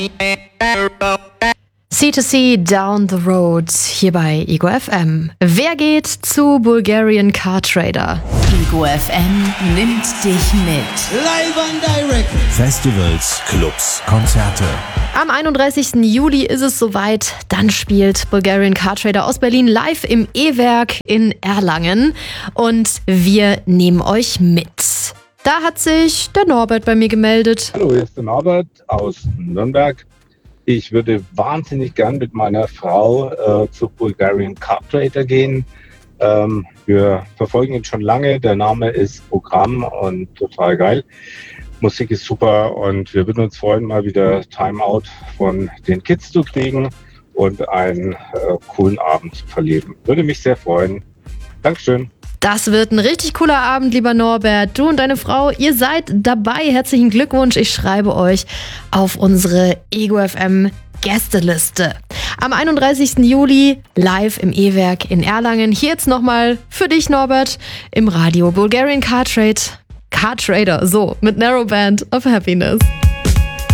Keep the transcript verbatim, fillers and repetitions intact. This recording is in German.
C to C Down the Road hier bei Ego F M. Wer geht zu Bulgarian Car Trader? Ego F M nimmt dich mit. Live and direct. Festivals, Clubs, Konzerte. Am einunddreißigsten Juli ist es soweit. Dann spielt Bulgarian Car Trader aus Berlin live im E-Werk in Erlangen. Und wir nehmen euch mit. Da hat sich der Norbert bei mir gemeldet. Hallo, hier ist der Norbert aus Nürnberg. Ich würde wahnsinnig gern mit meiner Frau äh, zu Bulgarian Car Trader gehen. Ähm, wir verfolgen ihn schon lange. Der Name ist Programm und total geil. Musik ist super und wir würden uns freuen, mal wieder Timeout von den Kids zu kriegen und einen äh, coolen Abend zu verleben. Würde mich sehr freuen. Dankeschön. Das wird ein richtig cooler Abend, lieber Norbert. Du und deine Frau, ihr seid dabei. Herzlichen Glückwunsch. Ich schreibe euch auf unsere Ego F M Gästeliste. Am einunddreißigsten Juli live im E-Werk in Erlangen. Hier jetzt nochmal für dich, Norbert, im Radio Bulgarian Car Trade. Car Trader, so, mit Narrow Band of Happiness.